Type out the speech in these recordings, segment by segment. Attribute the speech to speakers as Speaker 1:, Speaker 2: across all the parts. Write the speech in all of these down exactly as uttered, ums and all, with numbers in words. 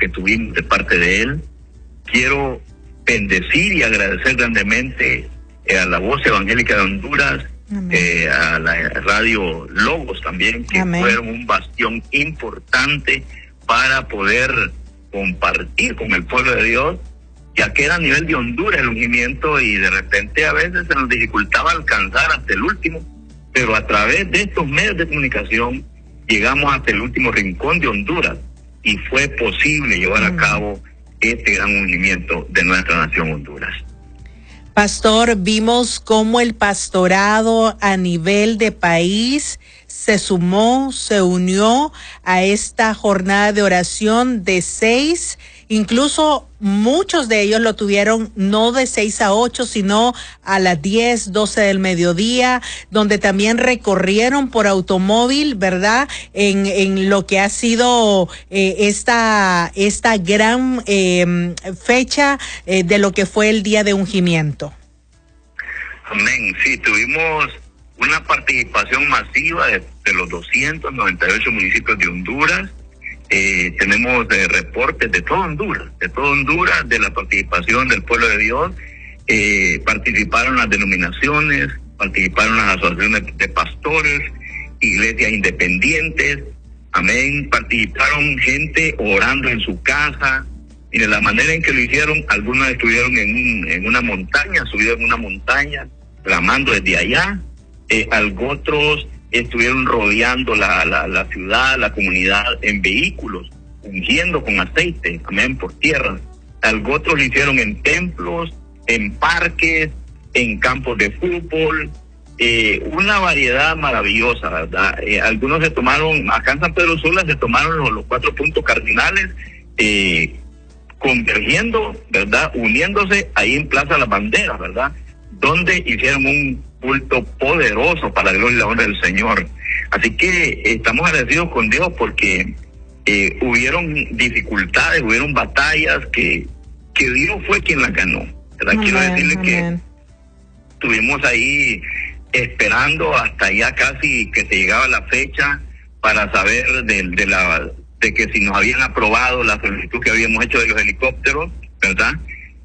Speaker 1: que tuvimos de parte de él. Quiero bendecir y agradecer grandemente eh, a la Voz Evangélica de Honduras, eh, a la radio Logos también, que Amén. Fueron un bastión importante para poder compartir con el pueblo de Dios, ya que era a nivel de Honduras el ungimiento y de repente a veces se nos dificultaba alcanzar hasta el último, pero a través de estos medios de comunicación llegamos hasta el último rincón de Honduras y fue posible llevar a cabo este gran ungimiento de nuestra nación Honduras.
Speaker 2: Pastor, vimos cómo el pastorado a nivel de país se sumó, se unió a esta jornada de oración de seis, incluso muchos de ellos lo tuvieron no de seis a ocho, sino a las diez, doce del mediodía, donde también recorrieron por automóvil, ¿verdad? En, en lo que ha sido eh, esta, esta gran eh, fecha eh, de lo que fue el día de ungimiento.
Speaker 1: Amén. Sí, tuvimos una participación masiva de, de los doscientos noventa y ocho municipios de Honduras. Eh, tenemos eh, reportes de todo Honduras, de todo Honduras, de la participación del pueblo de Dios. Eh, participaron las denominaciones, participaron las asociaciones de pastores, iglesias independientes, amén. Participaron gente orando en su casa, y de la manera en que lo hicieron, algunos estuvieron en, un, en una montaña, subieron en una montaña, clamando desde allá, eh, otros estuvieron rodeando la, la, la ciudad, la comunidad en vehículos, ungiendo con aceite, amén, por tierra. Algo otros lo hicieron en templos, en parques, en campos de fútbol, eh, una variedad maravillosa, ¿verdad? Eh, algunos se tomaron, acá en San Pedro Sula se tomaron los, los cuatro puntos cardinales, eh, convergiendo, ¿verdad? Uniéndose ahí en Plaza Las Banderas, ¿verdad? Donde hicieron un culto poderoso para la gloria y la honra del Señor. Así que eh, estamos agradecidos con Dios porque eh, hubieron dificultades, hubieron batallas que, que Dios fue quien las ganó, ¿verdad? Amén, Quiero decirle amén. que estuvimos ahí esperando hasta ya casi que se llegaba la fecha para saber de, de la de que si nos habían aprobado la solicitud que habíamos hecho de los helicópteros, ¿verdad?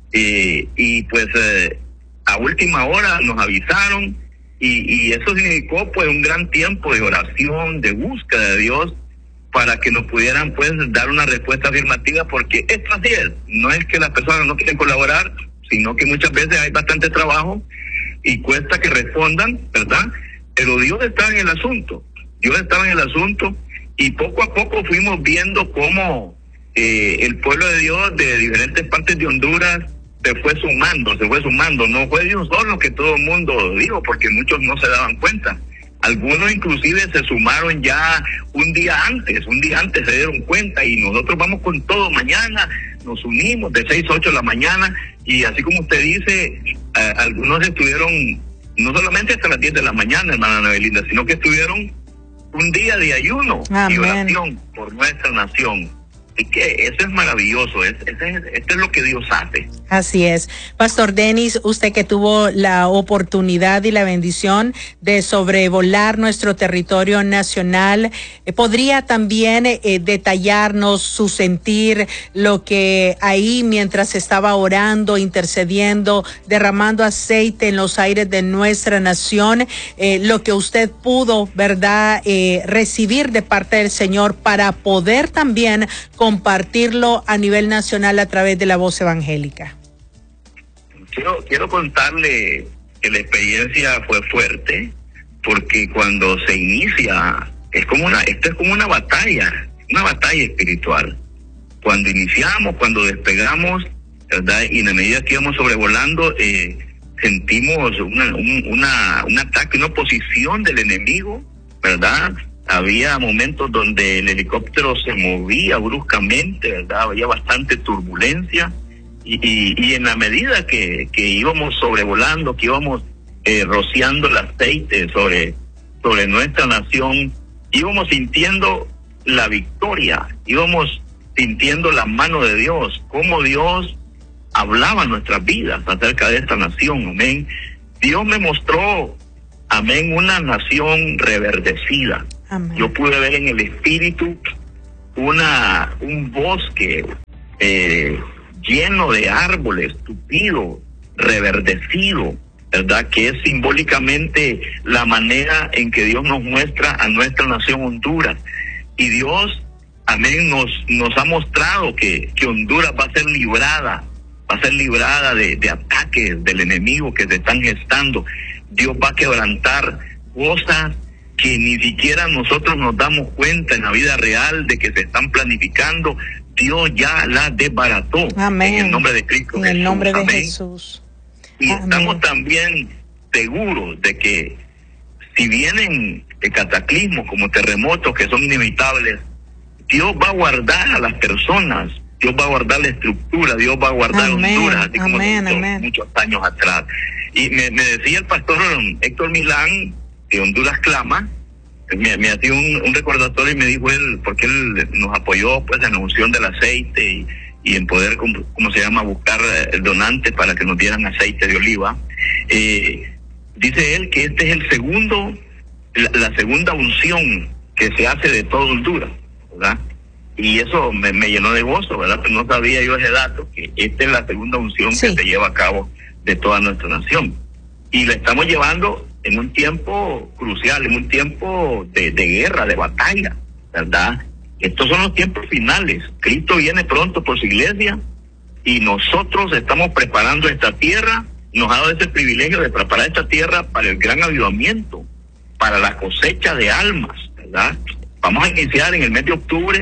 Speaker 1: Eh, y pues eh, a última hora nos avisaron y, y eso significó pues un gran tiempo de oración, de búsqueda de Dios para que nos pudieran pues dar una respuesta afirmativa, porque esto así es, no es que las personas no quieren colaborar, sino que muchas veces hay bastante trabajo y cuesta que respondan, ¿verdad? Pero Dios está en el asunto, Dios estaba en el asunto y poco a poco fuimos viendo cómo eh, el pueblo de Dios de diferentes partes de Honduras se fue sumando, se fue sumando. No fue de un solo que todo el mundo dijo, porque muchos no se daban cuenta. Algunos inclusive se sumaron ya un día antes, un día antes se dieron cuenta y nosotros vamos con todo mañana, nos unimos de seis a ocho de la mañana y así como usted dice, eh, algunos estuvieron no solamente hasta las diez de la mañana, hermana Novelinda, sino que estuvieron un día de ayuno Amén. Y oración por nuestra nación. Y que eso es maravilloso, es, es, es, esto es lo que Dios hace.
Speaker 2: Así es. Pastor Denis, usted que tuvo la oportunidad y la bendición de sobrevolar nuestro territorio nacional, eh, ¿podría también eh, detallarnos su sentir, lo que ahí mientras estaba orando, intercediendo, derramando aceite en los aires de nuestra nación, eh, lo que usted pudo, verdad, eh, recibir de parte del Señor para poder también compartirlo a nivel nacional a través de la Voz Evangélica?
Speaker 1: Quiero, quiero contarle que la experiencia fue fuerte, porque cuando se inicia, es como una, esto es como una batalla, una batalla espiritual. Cuando iniciamos, cuando despegamos, ¿verdad? Y en la medida que íbamos sobrevolando, eh, sentimos una, un, una, un ataque, una oposición del enemigo, ¿verdad? Había momentos donde el helicóptero se movía bruscamente, ¿verdad? Había bastante turbulencia y, y, y en la medida que, que íbamos sobrevolando, que íbamos eh, rociando el aceite sobre, sobre nuestra nación, íbamos sintiendo la victoria, íbamos sintiendo la mano de Dios, cómo Dios hablaba en nuestras vidas acerca de esta nación, amén. Dios me mostró, amén, una nación reverdecida. Amén. Yo pude ver en el espíritu una un bosque eh, lleno de árboles, tupido, reverdecido, ¿verdad? Que es simbólicamente la manera en que Dios nos muestra a nuestra nación Honduras. Y Dios, amén, nos, nos ha mostrado que, que Honduras va a ser librada, va a ser librada de, de ataques del enemigo que se están gestando. Dios va a quebrantar cosas que ni siquiera nosotros nos damos cuenta en la vida real de que se están planificando. Dios ya las desbarató.
Speaker 2: Amén.
Speaker 1: En el nombre de Cristo
Speaker 2: En
Speaker 1: Jesús.
Speaker 2: el nombre de
Speaker 1: Amén.
Speaker 2: Jesús.
Speaker 1: Y
Speaker 2: Amén.
Speaker 1: estamos también seguros de que si vienen cataclismos como terremotos que son inevitables, Dios va a guardar a las personas, Dios va a guardar la estructura, Dios va a guardar
Speaker 2: Amén.
Speaker 1: Honduras, así como
Speaker 2: Amén.
Speaker 1: lo hizo
Speaker 2: Amén.
Speaker 1: muchos años atrás. Y me, me decía el pastor Héctor Milán, de Honduras Clama, me, me hacía un, un recordatorio y me dijo él, porque él nos apoyó pues en la unción del aceite y, y en poder, como, como se llama, buscar el donante para que nos dieran aceite de oliva. Eh, dice él que este es el segundo, la, la segunda unción que se hace de todo Honduras, ¿verdad? Y eso me, me llenó de gozo, ¿verdad? Pero no sabía yo ese dato, que esta es la segunda unción sí. que se lleva a cabo de toda nuestra nación. Y la estamos llevando en un tiempo crucial, en un tiempo de, de guerra, de batalla, ¿verdad? Estos son los tiempos finales. Cristo viene pronto por su iglesia y nosotros estamos preparando esta tierra. Nos ha dado ese privilegio de preparar esta tierra para el gran avivamiento, para la cosecha de almas, ¿verdad? Vamos a iniciar en el mes de octubre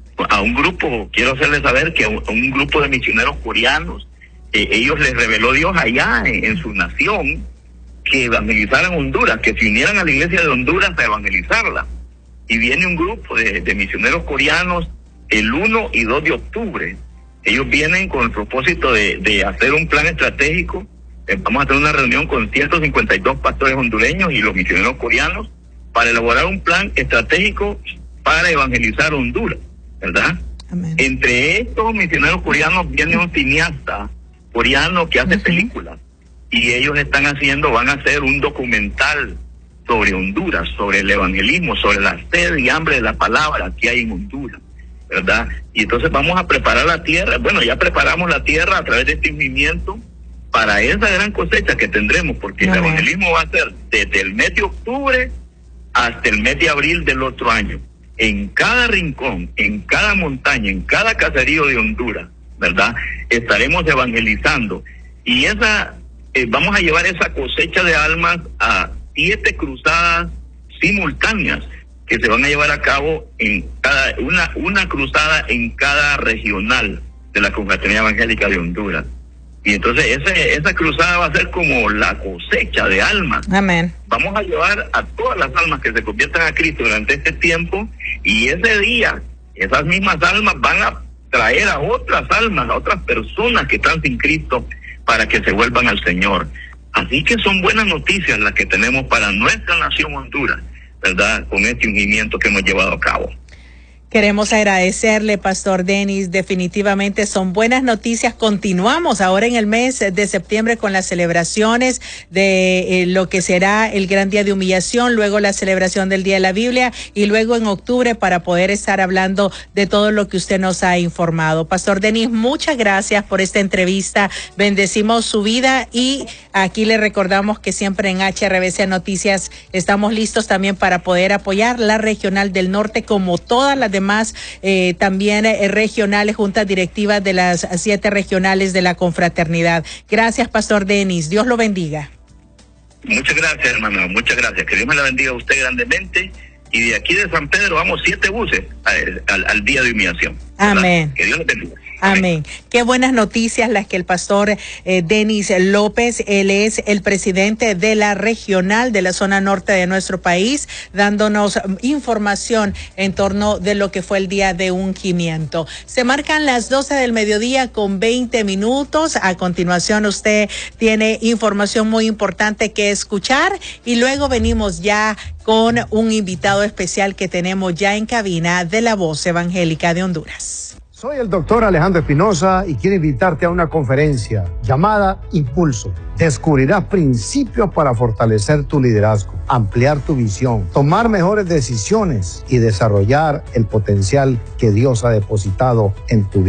Speaker 1: a un grupo, quiero hacerles saber que a un, a un grupo de misioneros coreanos, eh, ellos les reveló Dios allá en, en su nación que evangelizaran Honduras, que se unieran a la iglesia de Honduras a evangelizarla. Y viene un grupo de, de misioneros coreanos el uno y dos de octubre. Ellos vienen con el propósito de, de hacer un plan estratégico. Eh, vamos a tener una reunión con ciento cincuenta y dos pastores hondureños y los misioneros coreanos para elaborar un plan estratégico para evangelizar Honduras, ¿verdad?
Speaker 2: Amén.
Speaker 1: Entre estos misioneros coreanos viene un cineasta coreano que hace uh-huh. películas. Y ellos están haciendo, van a hacer un documental sobre Honduras, sobre el evangelismo, sobre la sed y hambre de la palabra que hay en Honduras, ¿verdad? Y entonces vamos a preparar la tierra. Bueno, ya preparamos la tierra a través de este movimiento para esa gran cosecha que tendremos, porque no, el evangelismo va a ser desde el mes de octubre hasta el mes de abril del otro año. En cada rincón, en cada montaña, en cada caserío de Honduras, ¿verdad? Estaremos evangelizando. Y esa... Eh, vamos a llevar esa cosecha de almas a siete cruzadas simultáneas que se van a llevar a cabo en cada una una cruzada en cada regional de la Confraternidad Evangélica de Honduras. Y entonces ese, esa cruzada va a ser como la cosecha de almas.
Speaker 2: Amén.
Speaker 1: Vamos a llevar a todas las almas que se conviertan a Cristo durante este tiempo, y ese día esas mismas almas van a traer a otras almas, a otras personas que están sin Cristo, para que se vuelvan al Señor. Así que son buenas noticias las que tenemos para nuestra nación Honduras, ¿verdad? Con este ungimiento que hemos llevado a cabo.
Speaker 2: Queremos agradecerle, Pastor Denis. Definitivamente son buenas noticias. Continuamos ahora en el mes de septiembre con las celebraciones de eh, lo que será el Gran Día de Humillación, luego la celebración del Día de la Biblia y luego en octubre para poder estar hablando de todo lo que usted nos ha informado. Pastor Denis, muchas gracias por esta entrevista. Bendecimos su vida y aquí le recordamos que siempre en H R B C Noticias estamos listos también para poder apoyar la Regional del Norte como todas las demás Además, eh, también eh, regionales, juntas directivas de las siete regionales de la confraternidad. Gracias, Pastor Denis. Dios lo bendiga.
Speaker 1: Muchas gracias, hermano. Muchas gracias. Que Dios me la bendiga a usted grandemente. Y de aquí de San Pedro vamos siete buses al, al, al día de humillación.
Speaker 2: Amén.
Speaker 1: Que Dios le bendiga.
Speaker 2: Amén. Amén. Qué buenas noticias las que el pastor eh, Denis López, él es el presidente de la regional de la zona norte de nuestro país, dándonos información en torno de lo que fue el día de ungimiento. Se marcan las doce del mediodía con veinte minutos. A continuación usted tiene información muy importante que escuchar y luego venimos ya con un invitado especial que tenemos ya en cabina de la Voz Evangélica de Honduras.
Speaker 3: Soy el doctor Alejandro Espinosa y quiero invitarte a una conferencia llamada Impulso. Descubrirás principios para fortalecer tu liderazgo, ampliar tu visión, tomar mejores decisiones y desarrollar el potencial que Dios ha depositado en tu vida.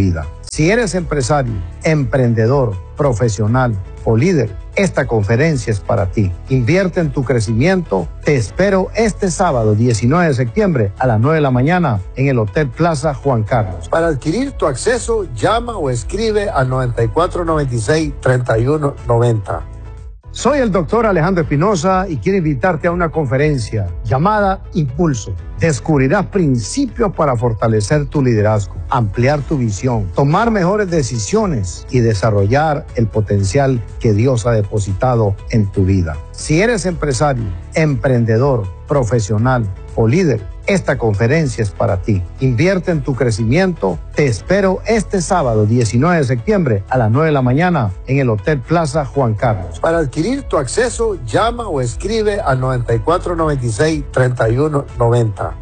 Speaker 3: Si eres empresario, emprendedor, profesional o líder, esta conferencia es para ti. Invierte en tu crecimiento. Te espero este sábado diecinueve de septiembre a las nueve de la mañana en el Hotel Plaza Juan Carlos. Para adquirir tu acceso, llama o escribe al noventa y cuatro noventa y seis, treinta y uno noventa. Soy el doctor Alejandro Espinosa y quiero invitarte a una conferencia llamada Impulso. Descubrirás principios para fortalecer tu liderazgo, ampliar tu visión, tomar mejores decisiones y desarrollar el potencial que Dios ha depositado en tu vida. Si eres empresario, emprendedor, profesional o líder, esta conferencia es para ti. Invierte en tu crecimiento. Te espero este sábado diecinueve de septiembre a las nueve de la mañana en el Hotel Plaza Juan Carlos. Para adquirir tu acceso, llama o escribe al noventa y cuatro noventa y seis, treinta y uno noventa.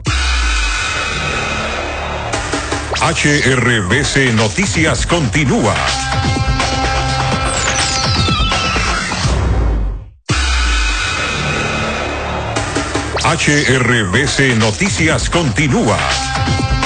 Speaker 4: H R B C Noticias continúa. H R B C Noticias continúa.